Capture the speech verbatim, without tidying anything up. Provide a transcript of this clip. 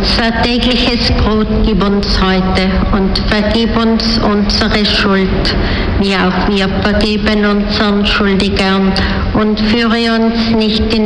Unser tägliches Brot gib uns heute und vergib uns unsere Schuld, wie auch wir vergeben unseren Schuldigern, und führe uns nicht in